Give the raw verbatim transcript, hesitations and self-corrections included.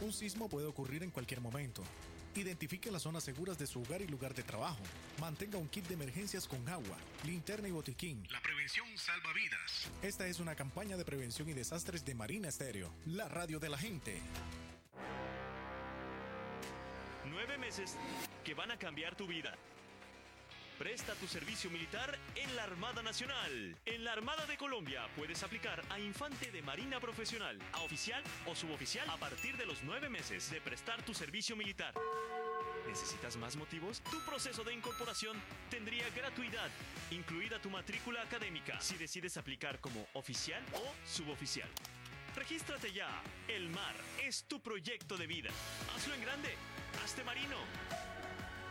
Un sismo puede ocurrir en cualquier momento. Identifique las zonas seguras de su hogar y lugar de trabajo. Mantenga un kit de emergencias con agua, linterna y botiquín. La prevención salva vidas. Esta es una campaña de prevención y desastres de Marina Estéreo, la radio de la gente. Nueve meses que van a cambiar tu vida. Presta tu servicio militar en la Armada Nacional. En la Armada de Colombia puedes aplicar a infante de marina profesional, a oficial o suboficial a partir de los nueve meses de prestar tu servicio militar. ¿Necesitas más motivos? Tu proceso de incorporación tendría gratuidad, incluida tu matrícula académica, si decides aplicar como oficial o suboficial. Regístrate ya. El mar es tu proyecto de vida. Hazlo en grande. Hazte marino.